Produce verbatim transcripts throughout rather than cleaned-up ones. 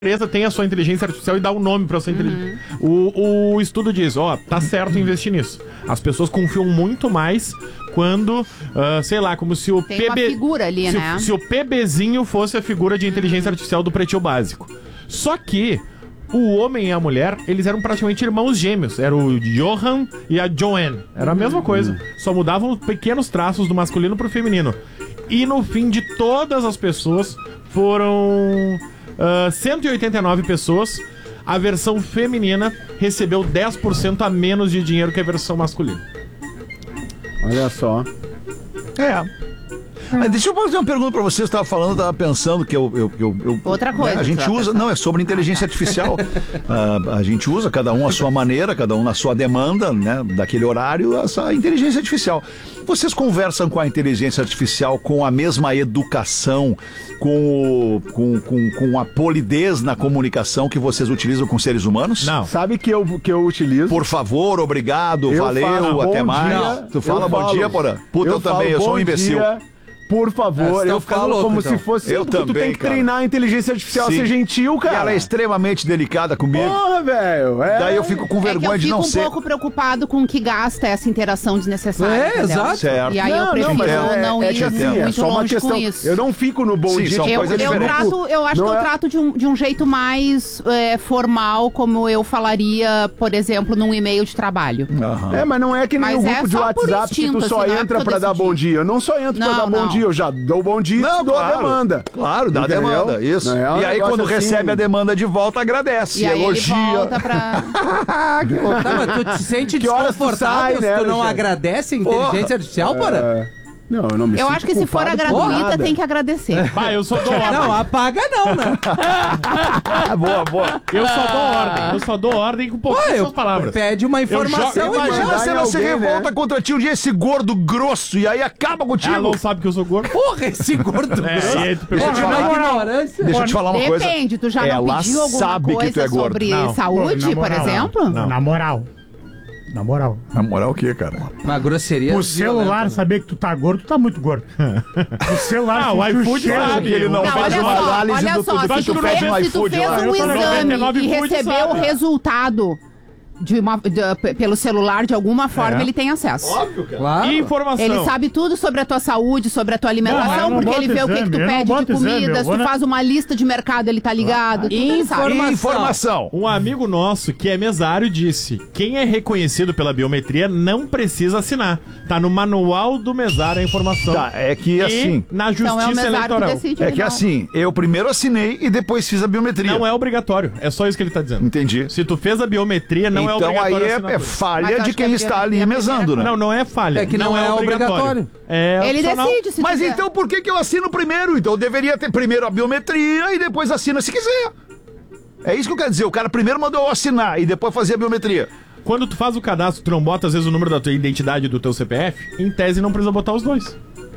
empresa tem a sua inteligência artificial e dá um nome para sua inteligência. Uhum. O, o estudo diz, ó, tá certo investir nisso. As pessoas confiam muito mais quando, uh, sei lá, como se o tem P B... uma figura ali, se, né? se o PBzinho fosse a figura de inteligência artificial do Pretinho Básico. Só que o homem e a mulher, eles eram praticamente irmãos gêmeos. Era o Johan e a Joanne. Era a mesma coisa. Só mudavam pequenos traços do masculino pro feminino. E no fim de todas as pessoas foram... Uh, cento e oitenta e nove pessoas. A versão feminina recebeu dez por cento a menos de dinheiro que a versão masculina. Olha só. É. Mas deixa eu fazer uma pergunta pra você. Você estava falando, estava pensando que eu, eu, eu, eu outra coisa. Né, a gente usa, não, é sobre inteligência artificial. uh, a gente usa, cada um à sua maneira, cada um na sua demanda, né, daquele horário, essa inteligência artificial. Vocês conversam com a inteligência artificial com a mesma educação, com, o, com, com, com a polidez na comunicação que vocês utilizam com seres humanos? Não. Sabe que eu, que eu utilizo? Por favor, obrigado, Eu valeu, falo, até bom mais. dia. Tu fala Eu bom falo. dia, porra. Puta, eu, eu também, falo, eu sou um bom imbecil. dia, por favor, É, eu ficando falo louco, como então. se fosse... Eu porque tu também, tem que cara. treinar a inteligência artificial a Sim. ser gentil, E cara. ela é extremamente delicada comigo. Porra, velho. É... Daí eu fico com É que vergonha eu de não fico um ser. pouco preocupado com o que gasta essa interação desnecessária. É, entendeu? exato. Certo. E aí eu Não, prefiro não, mas é, não é ir que assim, muito é só uma longe questão. com isso. Eu não fico no bom Sim, dia. são Eu, coisas eu, diferentes. trato, eu acho Não que eu é- trato de um, de um jeito mais é, formal, como eu falaria, por exemplo, num e-mail de trabalho. Aham. É, mas não é que nem Mas o é grupo de só por WhatsApp que instinto, tu só assim, não é entra porque eu pra dar decidi. bom dia. Eu não só entro pra Não, dar bom não. dia, eu já dou bom dia e Não, dou claro. a demanda. Claro, dá Entendeu? demanda, isso. Não é um E aí, negócio quando assim- recebe a demanda de volta, agradece, E aí elogia. ele volta pra... Tá, mas tu te sente Que horas tu desconfortável sai, né, se tu não Alexandre? agradece a inteligência artificial, para? É... Não, eu não me Eu sinto acho que se for a culpado por gratuita, nada. tem que agradecer. Bah, eu só dou ordem. Não, apaga não, né? Ah, boa, boa. Eu só dou ordem. Eu só dou ordem com Pô, pouquíssimas eu palavras. pede uma informação jogo- e Imagina Imagina se ela se alguém, revolta né? contra ti um dia, esse gordo grosso, e aí acaba contigo. Ela não sabe que eu sou gordo. porra, esse gordo É, grosso. e aí tu Deixa eu pergunta, te Porra, falar. na ignorância. Deixa eu te falar uma coisa. Depende, tu já não Ela pediu alguma sabe que tu coisa é gordo. sobre Não. saúde, Pô, na por moral, exemplo? Não. Na moral. Na moral. Na moral, o que, cara? Uma grosseria. O celular saber que tu tá gordo, tu tá muito gordo. O celular... Ah, o se tu iFood chega- sabe. Ele não, Não, faz olha uma só, análise olha do só, tudo que se tu tu, pede fez, no se tu iFood fez lá. um Eu tô no exame noventa e nove e Food, recebeu sabe? o resultado de uma, de- p- pelo celular, de alguma forma, É. ele tem acesso. Claro. E informação. Ele sabe tudo sobre a tua saúde, sobre a tua Não, alimentação, eu não porque ele boto vê o que, que tu exame, eu não pede de boto exame, comida, eu se vou tu na- faz uma lista de mercado, ele tá ligado, tudo ele sabe. Informação. Informação. Um amigo nosso, que é mesário, disse: quem é reconhecido pela biometria não precisa assinar. Tá no manual do mesário a informação. Tá, é que E assim... na Então é o justiça mesário que eleitoral. decide. É que não. assim, eu primeiro assinei e depois fiz a biometria. Não é obrigatório. É só isso que ele tá dizendo. Entendi. Se tu fez a biometria, não é Então obrigatório aí é, assinar é tudo. Mas falha eu de acho que quem a está ali primeira- mesando, né? Não, não é falha. É que não é obrigatório. É Ele opcional. decide se Mas tu quer. então por que que eu assino primeiro? Então eu deveria ter primeiro a biometria e depois assina se quiser. É isso que eu quero dizer. O cara primeiro mandou eu assinar e depois fazer a biometria. Quando tu faz o cadastro, tu não bota às vezes o número da tua identidade e do teu C P F, em tese não precisa botar os dois.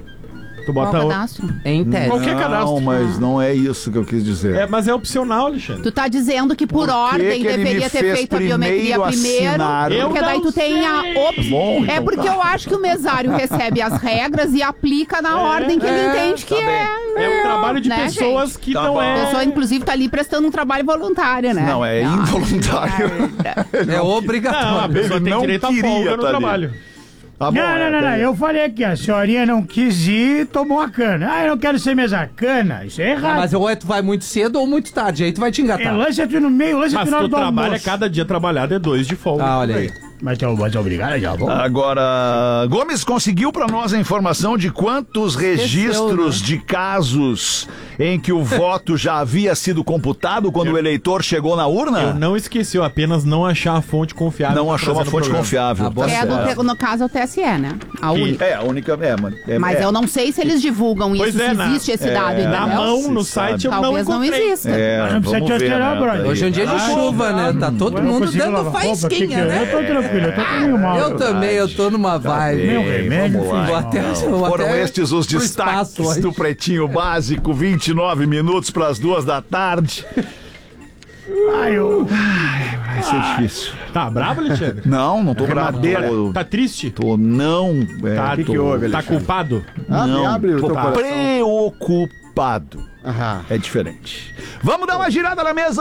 Tu Qual bota o... cadastro? Em tese. Qualquer cadastro. Não, mas não é isso que eu quis dizer. É, mas é opcional, Alexandre. Tu tá dizendo que por, Por que ordem que ele me deveria ter fez feito a biometria primeiro primeiro, assinar? Eu porque daí não tu tem a sei. opção. Bom, É então porque tá. eu acho que o mesário recebe as regras e aplica na ordem que ele é, entende que tá é. É um trabalho de né, pessoas gente? que Tá não bom. A é... pessoa, inclusive, tá ali prestando um trabalho voluntário, né? Não, é involuntário. É Não, a obrigatório. pessoa Ele tem não direito a queria folga no tá ali. trabalho. Tá bom, Não, não, é, não, não. tem- Eu falei aqui, a senhorinha não quis ir, tomou a cana. Ah, eu não quero ser mesa cana. Isso é Ah, errado. mas ou é tu vai muito cedo ou muito tarde, aí tu vai te É engatar. lance é tu ir no meio, lance é Mas tu na hora tu do trabalha, almoço. cada dia trabalhado é dois de folga. Ah, olha aí. Mas tu mas é obrigado, já vou. Agora, Gomes conseguiu para nós a informação de quantos registros de casos em que o voto já havia sido computado quando o eleitor chegou na urna? Eu não esqueci, eu apenas não achar a fonte confiável. Não pra achou uma trazer no fonte programa. confiável. Ah, bom. Tá É, certo. do, no caso, é o T S E, né? A Que- única. É, a única. É, mas, é, Mas é, eu não sei se eles divulgam Pois isso, é, se na- existe esse dado, é, entendeu? Na mão, Se no sabe. site, eu não Talvez não encontrei. exista. É, Não precisa vamos te ver, alterar, né? brother. Hoje é um dia de Ah, chuva, né? Tá todo Eu não mundo consigo dando lavar roupa aqui, que faísquinha, Eu né? tô tranquilo, eu tô meio mal. Eu também, eu tô numa vibe. Meu remédio, vamos lá, filho. Vou até, vou Foram até estes os pro destaques espaço hoje. do Pretinho Básico, vinte e nove minutos para as duas da tarde. Ai, eu... Vai ser difícil. Tá bravo, Alexandre? Não, não tô bravo. Tô, Tá triste? tô não. É, Tá, tô, que houve, tá Alexandre? culpado? Abre, não, abre o tô teu coração. preocupado. Aham. É diferente. Vamos dar uma girada na mesa.